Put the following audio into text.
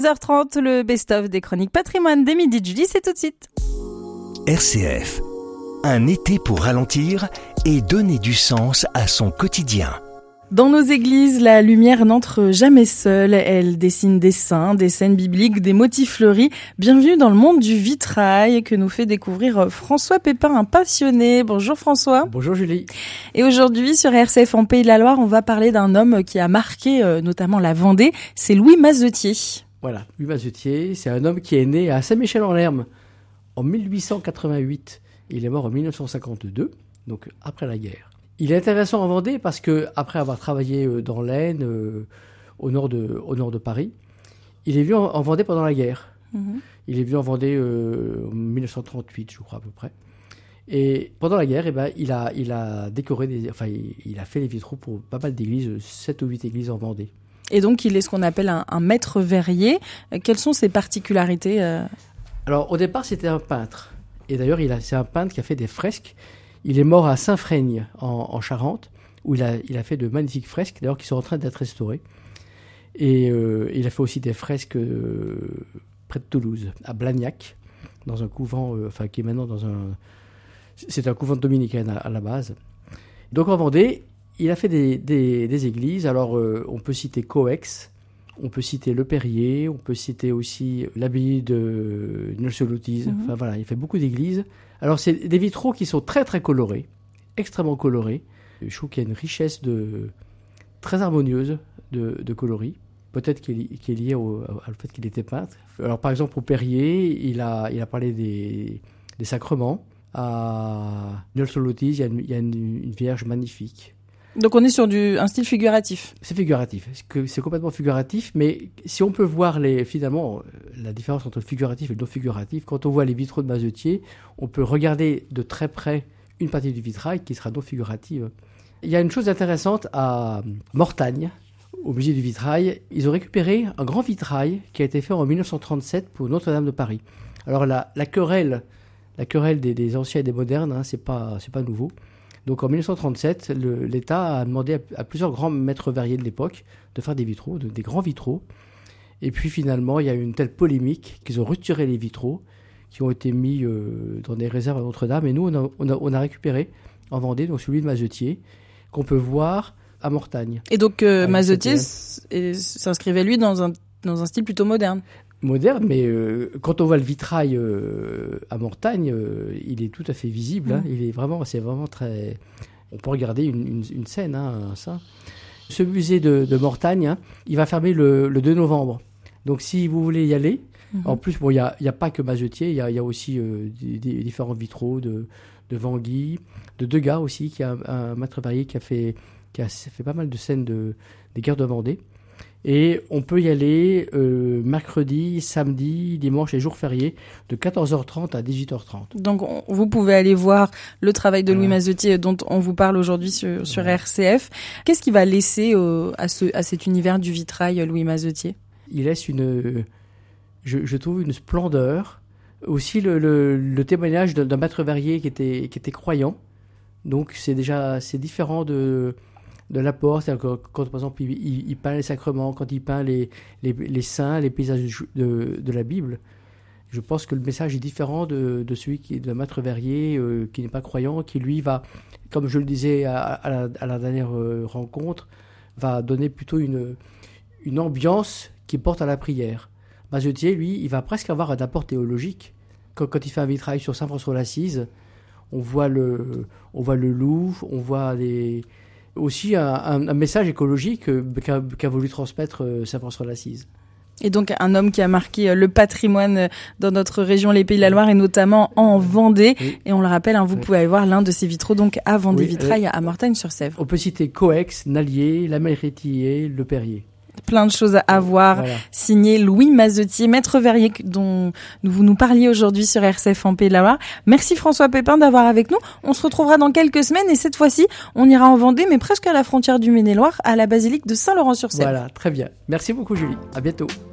16h30, le best-of des chroniques patrimoine des Midi de Julie, c'est tout de suite. RCF, un été pour ralentir et donner du sens à son quotidien. Dans nos églises, la lumière n'entre jamais seule. Elle dessine des saints, des scènes bibliques, des motifs fleuris. Bienvenue dans le monde du vitrail que nous fait découvrir François Pépin, un passionné. Bonjour François. Bonjour Julie. Et aujourd'hui, sur RCF en Pays de la Loire, on va parler d'un homme qui a marqué notamment la Vendée. C'est Louis Mazetier. Voilà, Louis Mazetier, c'est un homme qui est né à Saint-Michel-en-Lerme en 1888. Il est mort en 1952, donc après la guerre. Il est intéressant en Vendée parce que après avoir travaillé dans l'Aisne, au nord de Paris, il est venu en Vendée pendant la guerre. Il est venu en Vendée en 1938, je crois à peu près. Et pendant la guerre, il a décoré il a fait les vitraux pour pas mal d'églises, 7 ou 8 églises en Vendée. Et donc, il est ce qu'on appelle un maître verrier. Quelles sont ses particularités Alors, au départ, c'était un peintre. Et d'ailleurs, c'est un peintre qui a fait des fresques. Il est mort à Saint-Freigne, en Charente, où il a fait de magnifiques fresques, d'ailleurs, qui sont en train d'être restaurées. Et il a fait aussi des fresques près de Toulouse, à Blagnac, dans un couvent, qui est maintenant c'est un couvent dominicain à la base. Donc, en Vendée, il a fait des églises. Alors, on peut citer Coex, on peut citer Le Perrier, on peut citer aussi l'abbaye de Neulse-Loutise. Enfin voilà, il fait beaucoup d'églises. Alors, c'est des vitraux qui sont très très colorés, extrêmement colorés. Je trouve qu'il y a une richesse très harmonieuse de coloris. Peut-être qui est lié au fait qu'il était peintre. Alors, par exemple, au Perrier, il a parlé des sacrements. À Neulse-Loutise, il y a une vierge magnifique. Donc on est sur un style figuratif. C'est figuratif, c'est complètement figuratif, mais si on peut voir finalement la différence entre le figuratif et le non figuratif, quand on voit les vitraux de Mazetier, on peut regarder de très près une partie du vitrail qui sera non figurative. Il y a une chose intéressante à Mortagne, au musée du vitrail, ils ont récupéré un grand vitrail qui a été fait en 1937 pour Notre-Dame de Paris. Alors la querelle des anciens et des modernes, c'est pas nouveau. Donc en 1937, l'État a demandé à plusieurs grands maîtres verriers de l'époque de faire des vitraux, des grands vitraux. Et puis finalement, il y a eu une telle polémique qu'ils ont retiré les vitraux, qui ont été mis dans des réserves à Notre-Dame. Et nous, on a récupéré en Vendée, donc celui de Mazetier, qu'on peut voir à Mortagne. Et donc Mazetier s'inscrivait lui dans un style plutôt moderne. Moderne, mais quand on voit le vitrail à Mortagne, il est tout à fait visible. C'est vraiment très. On peut regarder une scène, un saint. Ce musée de Mortagne, il va fermer le 2 novembre. Donc, si vous voulez y aller, en plus, il y a pas que Mazetier, il y a aussi des différents vitraux de Van Guy, de Degas aussi, qui a un maître verrier qui a fait pas mal de scènes des guerres de Vendée. Et on peut y aller mercredi, samedi, dimanche et jours fériés de 14h30 à 18h30. Donc vous pouvez aller voir le travail de Louis Mazetier dont on vous parle aujourd'hui sur RCF. Qu'est-ce qu'il va laisser à cet univers du vitrail, Louis Mazetier ? Il laisse je trouve une splendeur. Aussi le témoignage d'un maître verrier qui était croyant. Donc c'est différent de l'apport, c'est-à-dire que quand par exemple il peint les sacrements, quand il peint les saints, les paysages de la Bible, je pense que le message est différent de celui qui est d'un maître verrier qui n'est pas croyant, qui lui va, comme je le disais à la dernière rencontre, va donner plutôt une ambiance qui porte à la prière. Mazetier, lui, il va presque avoir un apport théologique. Quand il fait un vitrail sur Saint François d'Assise, on voit le loup, on voit aussi un message écologique qu'a voulu transmettre Saint François d'Assise. Et donc un homme qui a marqué le patrimoine dans notre région, les Pays de la Loire, et notamment en Vendée. Oui. Et on le rappelle, vous pouvez aller voir l'un de ces vitraux donc à Vendée Vitrail, à Mortagne-sur-Sèvre. On peut citer Coex, Nallier, La Mérétillier, Le Perrier. Plein de choses à voir. Voilà. Signé Louis Mazetier, maître verrier dont vous nous parliez aujourd'hui sur RCF en Pays de la Loire. Merci François Pépin d'avoir avec nous. On se retrouvera dans quelques semaines et cette fois-ci, on ira en Vendée, mais presque à la frontière du Maine-et-Loire, à la basilique de Saint-Laurent-sur-Sèvre. Voilà, très bien. Merci beaucoup Julie. À bientôt.